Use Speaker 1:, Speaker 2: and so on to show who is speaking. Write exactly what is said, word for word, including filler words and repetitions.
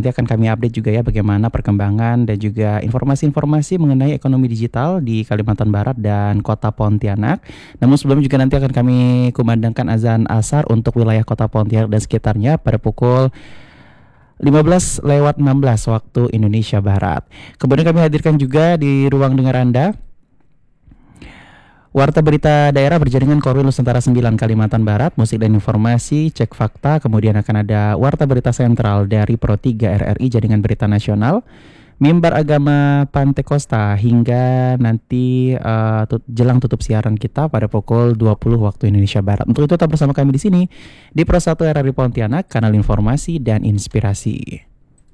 Speaker 1: nanti akan kami update juga ya bagaimana perkembangan dan juga informasi-informasi mengenai ekonomi digital di Kalimantan Barat dan Kota Pontianak. Namun sebelum juga nanti akan kami kumandangkan azan asar untuk wilayah Kota Pontianak dan sekitarnya pada pukul lima belas lewat enam belas waktu Indonesia Barat. Kemudian kami hadirkan juga di ruang dengar Anda Warta Berita Daerah berjaringan Korwil Nusantara sembilan Kalimantan Barat, musik dan informasi, cek fakta, kemudian akan ada Warta Berita Sentral dari Pro tiga R R I Jaringan Berita Nasional, Mimbar Agama Pantai Kosta hingga nanti uh, tut- jelang tutup siaran kita pada pukul dua puluh waktu Indonesia Barat. Untuk itu tetap bersama kami di sini di Pro satu R R I Pontianak, kanal informasi dan inspirasi.